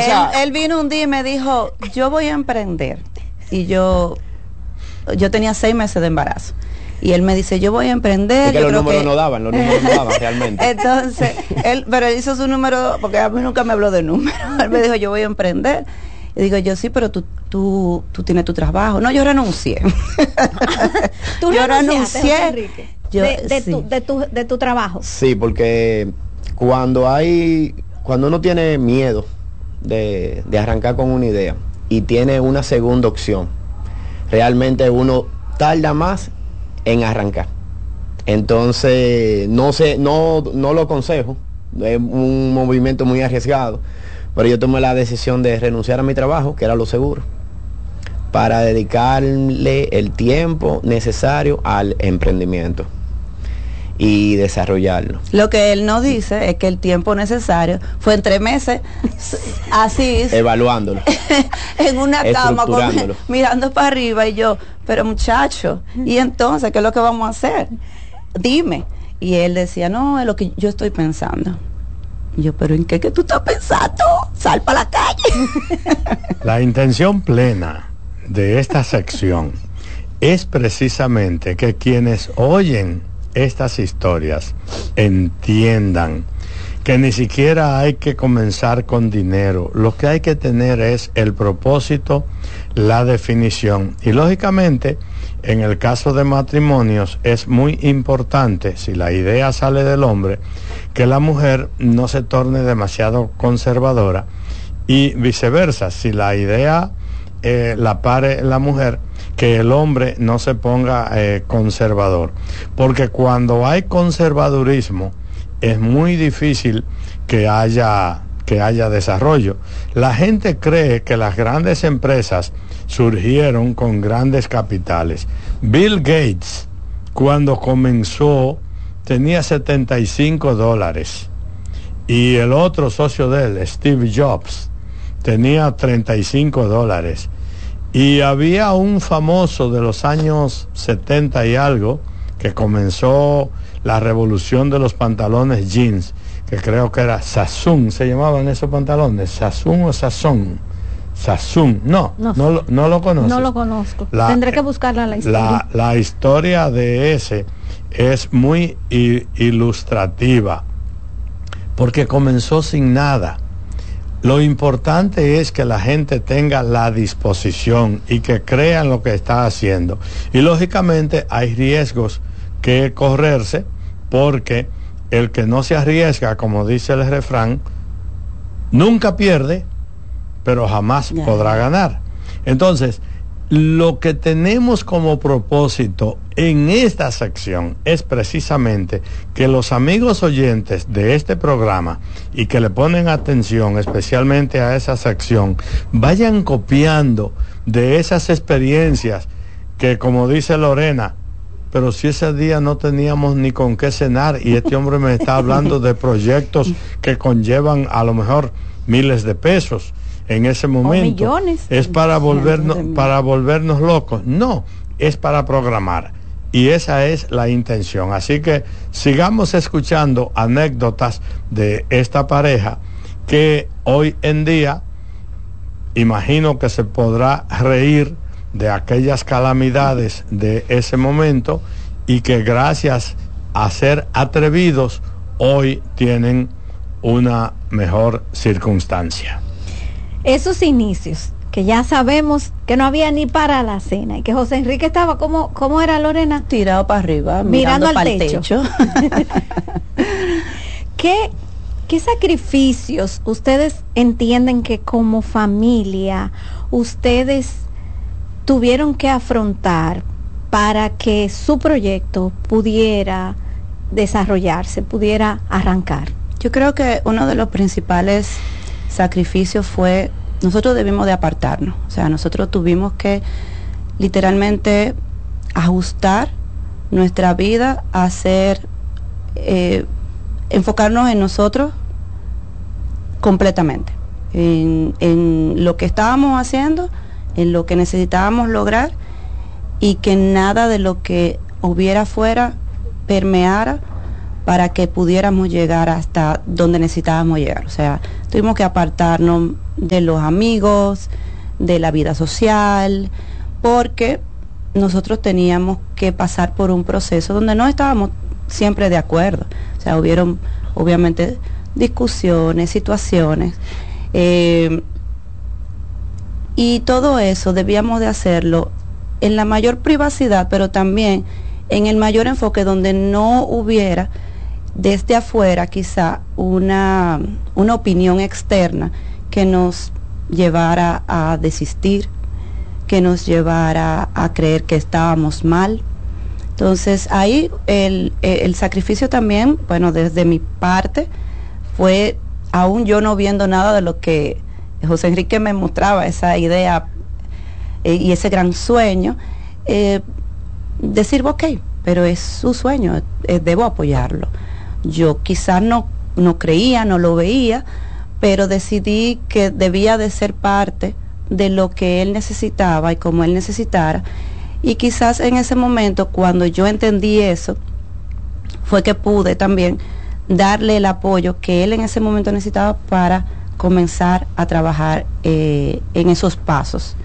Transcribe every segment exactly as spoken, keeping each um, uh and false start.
sea, él, él vino un día y me dijo, yo voy a emprender. Y yo, yo tenía seis meses de embarazo. Y él me dice, yo voy a emprender. Es que yo los creo números que... no daban, los números no daban realmente. Entonces, él, pero él hizo su número, porque a mí nunca me habló de números. Él me dijo, yo voy a emprender. Y digo, yo sí, pero tú, tú, tú tienes tu trabajo. No, yo renuncié. ¿Tú yo renunciaste, renuncié. José Enrique? Yo, de, de, sí. tu, de, tu, de tu trabajo. Sí, porque cuando hay, cuando uno tiene miedo de, de arrancar con una idea y tiene una segunda opción, realmente uno tarda más en arrancar. Entonces, no sé, no, no lo aconsejo, es un movimiento muy arriesgado, pero yo tomé la decisión de renunciar a mi trabajo, que era lo seguro, para dedicarle el tiempo necesario al emprendimiento y desarrollarlo. Lo que él nos dice es que el tiempo necesario fue en tres meses, así, evaluándolo, en una cama, con, estructurándolo. mirando para arriba, y yo, pero muchacho, ¿y entonces qué es lo que vamos a hacer? Dime. Y él decía, no, es lo que yo estoy pensando. Y yo, pero ¿en qué que tú estás pensando? Sal para la calle. La intención plena de esta sección es precisamente que quienes oyen estas historias entiendan que ni siquiera hay que comenzar con dinero. Lo que hay que tener es el propósito, la definición. Y lógicamente, en el caso de matrimonios, es muy importante, si la idea sale del hombre, que la mujer no se torne demasiado conservadora, y viceversa, si la idea eh, la pare la mujer, que el hombre no se ponga eh, conservador, porque cuando hay conservadurismo es muy difícil que haya que haya desarrollo. La gente cree que las grandes empresas surgieron con grandes capitales. Bill Gates, cuando comenzó, tenía setenta y cinco dólares, y el otro socio de él, Steve Jobs, tenía treinta y cinco dólares. Y había un famoso de los años setenta y algo, que comenzó la revolución de los pantalones jeans, que creo que era Sassoon, se llamaban esos pantalones, Sassoon o Sasson, Sassoon, no, no, no, lo, no lo conozco. No lo conozco, la, tendré que buscarla la historia. La, la historia de ese es muy ilustrativa, porque comenzó sin nada. Lo importante es que la gente tenga la disposición y que crean lo que está haciendo. Y lógicamente hay riesgos que correrse, porque el que no se arriesga, como dice el refrán, nunca pierde, pero jamás yeah. podrá ganar. Entonces, lo que tenemos como propósito en esta sección es precisamente que los amigos oyentes de este programa, y que le ponen atención especialmente a esa sección, vayan copiando de esas experiencias que, como dice Lorena, pero si ese día no teníamos ni con qué cenar, y este hombre me está hablando de proyectos que conllevan a lo mejor miles de pesos en ese momento, o millones, es para volvernos para volvernos locos. No, es para programar, y esa es la intención. Así que sigamos escuchando anécdotas de esta pareja, que hoy en día imagino que se podrá reír de aquellas calamidades de ese momento, y que gracias a ser atrevidos hoy tienen una mejor circunstancia. Esos inicios, que ya sabemos que no había ni para la cena, y que José Enrique estaba, como ¿cómo era, Lorena? Tirado para arriba, mirando, mirando al para techo. el techo. ¿Qué, ¿Qué sacrificios ustedes entienden que como familia ustedes tuvieron que afrontar para que su proyecto pudiera desarrollarse, pudiera arrancar? Yo creo que uno de los principales sacrificios fue, nosotros debimos de apartarnos, o sea, nosotros tuvimos que literalmente ajustar nuestra vida a hacer, eh, enfocarnos en nosotros completamente, en, en lo que estábamos haciendo, en lo que necesitábamos lograr, y que nada de lo que hubiera afuera permeara para que pudiéramos llegar hasta donde necesitábamos llegar. O sea, tuvimos que apartarnos de los amigos, de la vida social, porque nosotros teníamos que pasar por un proceso donde no estábamos siempre de acuerdo. O sea, hubieron obviamente discusiones, situaciones, eh, y todo eso debíamos de hacerlo en la mayor privacidad, pero también en el mayor enfoque, donde no hubiera desde afuera quizá una, una opinión externa que nos llevara a desistir, que nos llevara a creer que estábamos mal. Entonces ahí el, el sacrificio también, bueno, desde mi parte, fue, aún yo no viendo nada de lo que José Enrique me mostraba, esa idea eh, y ese gran sueño, eh, decir, ok, pero es su sueño, eh, debo apoyarlo. Yo quizás no, no creía, no lo veía, pero decidí que debía de ser parte de lo que él necesitaba y como él necesitara. Y quizás en ese momento, cuando yo entendí eso, fue que pude también darle el apoyo que él en ese momento necesitaba para comenzar a trabajar eh, en esos pasos.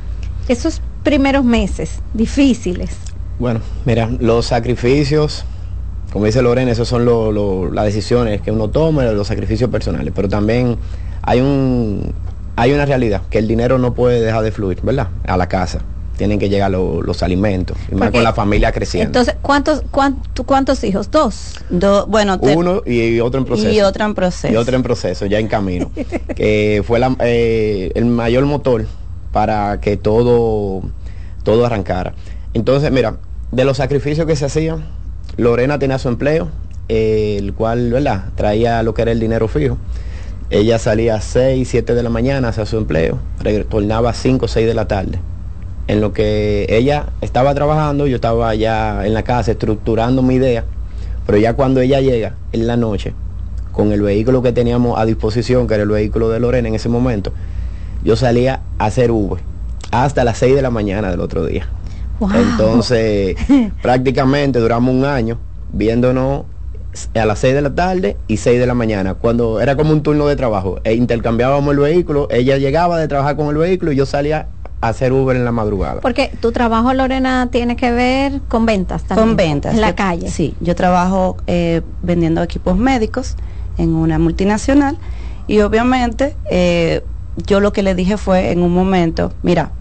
Esos primeros meses difíciles. Bueno, mira, los sacrificios, como dice Lorena, esos son lo, lo, las decisiones que uno toma, los sacrificios personales, pero también hay un hay una realidad, que el dinero no puede dejar de fluir, ¿verdad? A la casa. Tienen que llegar lo, los alimentos, y más con la familia creciendo. Entonces, ¿cuántos cuántos, cuántos hijos? ¿Dos? Do, bueno, te, uno y, y otro en proceso. Y otro en proceso. Y otro en proceso, ya en camino. Que fue la, eh, el mayor motor para que todo, todo arrancara. Entonces, mira, de los sacrificios que se hacían, Lorena tenía su empleo, eh, el cual, ¿verdad?, traía lo que era el dinero fijo. Ella salía a seis, siete de la mañana hacia su empleo, retornaba a cinco o seis de la tarde. En lo que ella estaba trabajando, yo estaba ya en la casa estructurando mi idea, pero ya cuando ella llega en la noche, con el vehículo que teníamos a disposición, que era el vehículo de Lorena en ese momento, yo salía a hacer Uber hasta las seis de la mañana del otro día. Wow. Entonces, prácticamente duramos un año viéndonos a las seis de la tarde y seis de la mañana, cuando era como un turno de trabajo, e intercambiábamos el vehículo. Ella llegaba de trabajar con el vehículo y yo salía a hacer Uber en la madrugada. Porque tu trabajo, Lorena, tiene que ver con ventas también. Con ventas. En la yo, calle. Sí, yo trabajo eh, vendiendo equipos médicos en una multinacional, y obviamente eh, yo lo que le dije fue en un momento, mira,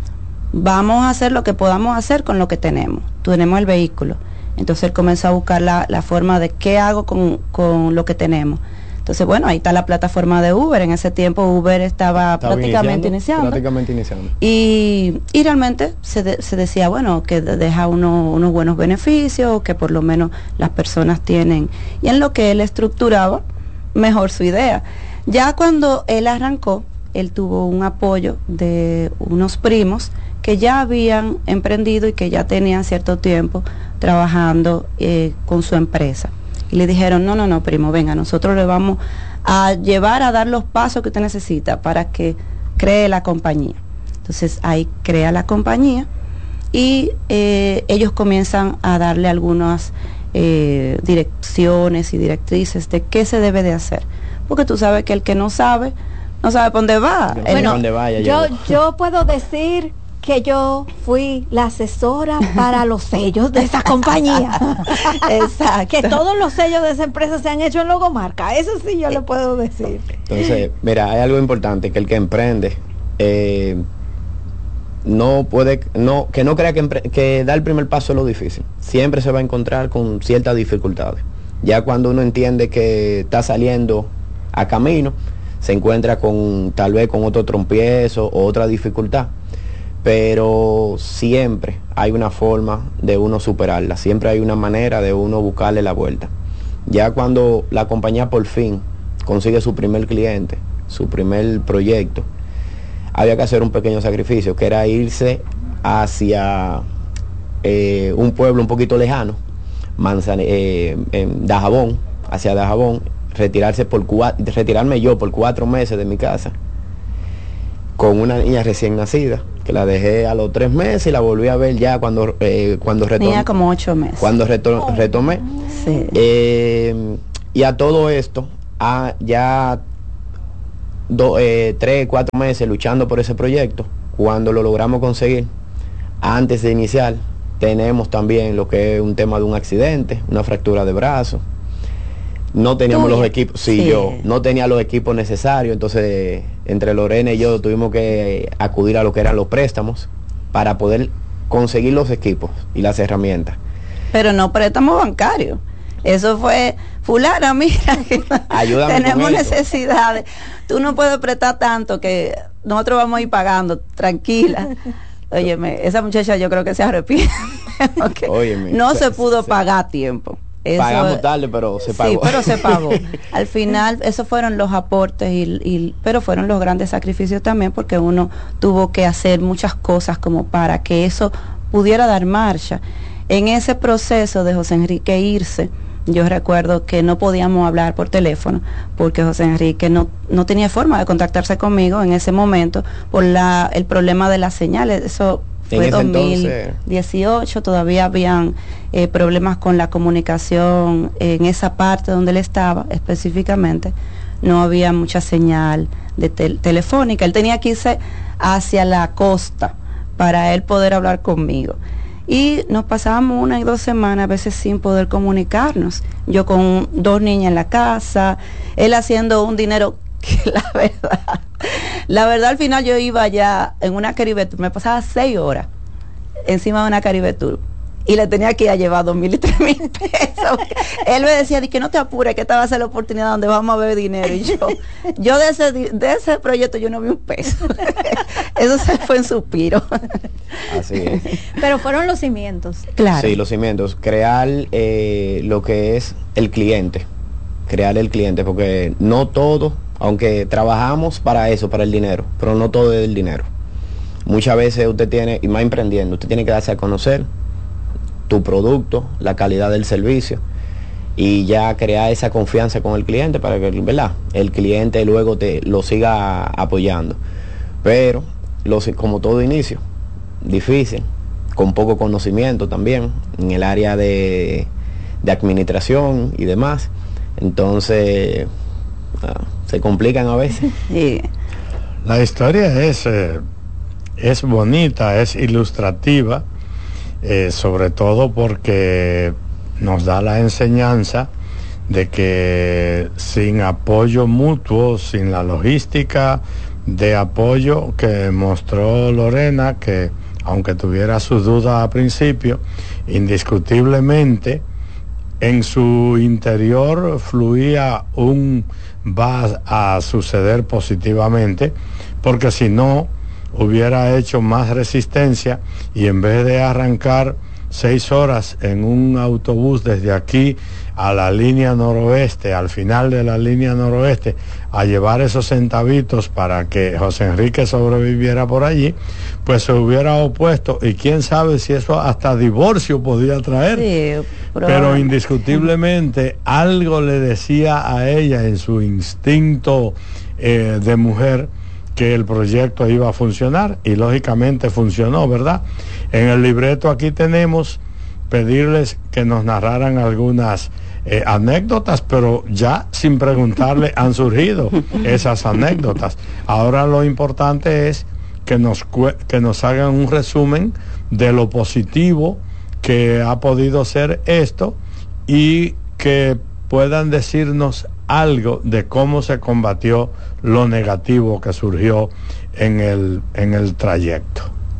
vamos a hacer lo que podamos hacer con lo que tenemos. Tenemos el vehículo. Entonces él comenzó a buscar la, la forma de qué hago con, con lo que tenemos. Entonces, bueno, ahí está la plataforma de Uber. En ese tiempo Uber estaba, estaba prácticamente iniciando. Prácticamente iniciando. Y, y realmente se, de, se decía, bueno, que deja uno, unos buenos beneficios, que por lo menos las personas tienen. Y en lo que él estructuraba, mejor su idea. Ya cuando él arrancó, él tuvo un apoyo de unos primos que ya habían emprendido y que ya tenían cierto tiempo trabajando eh, con su empresa. Y le dijeron, no, no, no, primo, venga, nosotros le vamos a llevar a dar los pasos que usted necesita para que cree la compañía. Entonces ahí crea la compañía y eh, ellos comienzan a darle algunas eh, direcciones y directrices de qué se debe de hacer. Porque tú sabes que el que no sabe, no sabe por dónde va. Bueno, dónde vaya, yo, yo puedo decir que yo fui la asesora para los sellos de esa compañía. Exacto. Que todos los sellos de esa empresa se han hecho en logomarca. Eso sí yo le puedo decir. Entonces, mira, hay algo importante, que el que emprende eh, no puede, no, que no crea que, que dar el primer paso es lo difícil. Siempre se va a encontrar con ciertas dificultades. Ya cuando uno entiende que está saliendo a camino, se encuentra con tal vez con otro trompiezo o otra dificultad. Pero siempre hay una forma de uno superarla, siempre hay una manera de uno buscarle la vuelta. Ya cuando la compañía por fin consigue su primer cliente, su primer proyecto, había que hacer un pequeño sacrificio, que era irse hacia eh, un pueblo un poquito lejano, Manzane, eh, en Dajabón, hacia Dajabón, retirarse por cuatro, retirarme yo por cuatro meses de mi casa, con una niña recién nacida, que la dejé a los tres meses y la volví a ver ya cuando eh, cuando retomé. Tenía como ocho meses. Cuando reto, retomé. Sí. Eh, y a todo esto, a, ya do, eh, tres, cuatro meses luchando por ese proyecto. Cuando lo logramos conseguir, antes de iniciar, tenemos también lo que es un tema de un accidente, una fractura de brazo. No teníamos Tuya. los equipos, sí, Sí. yo no tenía los equipos necesarios, entonces entre Lorena y yo tuvimos que acudir a lo que eran los préstamos para poder conseguir los equipos y las herramientas. Pero no préstamo bancario. Eso fue, fulana, mira, que Ayúdame tenemos con esto. necesidades. Tú no puedes prestar tanto que nosotros vamos a ir pagando, tranquila. Óyeme, esa muchacha yo creo que se arrepiente. porque Óyeme, no se- se pudo se- pagar a tiempo. Eso- Pagamos tarde, pero se pagó. Sí, pero se pagó. Al final, esos fueron los aportes, y, y, pero fueron los grandes sacrificios también, porque uno tuvo que hacer muchas cosas como para que eso pudiera dar marcha. En ese proceso de José Enrique irse, yo recuerdo que no podíamos hablar por teléfono, porque José Enrique no, no tenía forma de contactarse conmigo en ese momento por la, el problema de las señales. Eso En fue ese dos mil entonces- dieciocho, todavía habían eh, problemas con la comunicación en esa parte donde él estaba específicamente. No había mucha señal de tel- telefónica. Él tenía que irse hacia la costa para él poder hablar conmigo. Y nos pasábamos una y dos semanas a veces sin poder comunicarnos. Yo con dos niñas en la casa, él haciendo un dinero que la verdad, la verdad al final yo iba allá en una Caribe Tour, me pasaba seis horas encima de una Caribe Tour y le tenía que ir a llevar dos mil y tres mil pesos. Él me decía, di que no te apures, que esta va a ser la oportunidad donde vamos a ver dinero. Y yo, yo de ese, di- de ese proyecto yo no vi un peso. Eso se fue en suspiro. Así es. Pero fueron los cimientos. Claro. Sí, los cimientos. Crear eh, lo que es el cliente. Crear el cliente, porque no todo, aunque trabajamos para eso, para el dinero, pero no todo es el dinero. Muchas veces usted tiene, y más emprendiendo, usted tiene que darse a conocer tu producto, la calidad del servicio, y ya crear esa confianza con el cliente para que, ¿verdad?, el cliente luego te lo siga apoyando. Pero, los, como todo inicio, difícil, con poco conocimiento también en el área de, de administración y demás. Entonces, ah, se complican a veces. Sí. La historia es, eh, es bonita, es ilustrativa, eh, sobre todo porque nos da la enseñanza de que sin apoyo mutuo, sin la logística de apoyo que mostró Lorena, que aunque tuviera sus dudas al principio, indiscutiblemente en su interior fluía un va a suceder positivamente, porque si no hubiera hecho más resistencia y en vez de arrancar seis horas en un autobús desde aquí a la línea noroeste, al final de la línea noroeste, a llevar esos centavitos para que José Enrique sobreviviera por allí, pues se hubiera opuesto, y quién sabe si eso hasta divorcio podía traer. Sí, Pero probable. indiscutiblemente algo le decía a ella en su instinto eh, de mujer que el proyecto iba a funcionar, y lógicamente funcionó, ¿verdad? En el libreto aquí tenemos pedirles que nos narraran algunas eh, anécdotas, pero ya sin preguntarle han surgido esas anécdotas. Ahora lo importante es que nos, cue- que nos hagan un resumen de lo positivo que ha podido ser esto, y que puedan decirnos algo de cómo se combatió lo negativo que surgió en el, en el trayecto.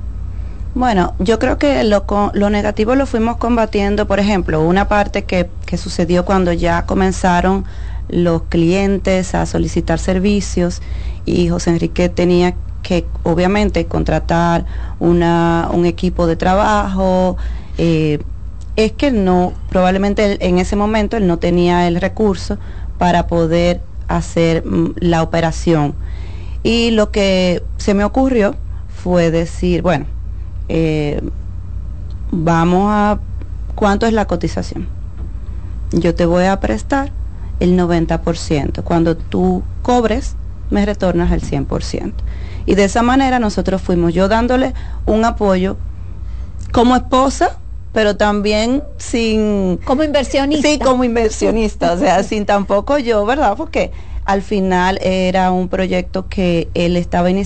Bueno, yo creo que lo, co- lo negativo lo fuimos combatiendo. Por ejemplo, una parte que, que sucedió cuando ya comenzaron los clientes a solicitar servicios y José Enrique tenía que obviamente contratar una, un equipo de trabajo. eh, es que no, probablemente él, en ese momento él no tenía el recurso para poder hacer mm, la operación. Y lo que se me ocurrió fue decir, bueno, eh, vamos a, ¿cuánto es la cotización? Yo te voy a prestar el noventa por ciento. Cuando tú cobres, me retornas el cien por ciento. Y de esa manera nosotros fuimos, yo dándole un apoyo como esposa, pero también sin... Como inversionista. Sí, como inversionista, o sea, sin tampoco yo, ¿verdad? Porque al final era un proyecto que él estaba iniciando